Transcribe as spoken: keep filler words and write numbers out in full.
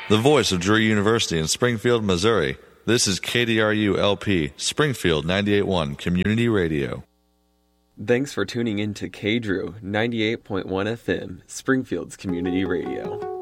The voice of Drury University in Springfield, Missouri. This is K D R U L P, Springfield ninety-eight point one Community Radio. Thanks for tuning in to K D R U ninety-eight point one F M, Springfield's Community Radio.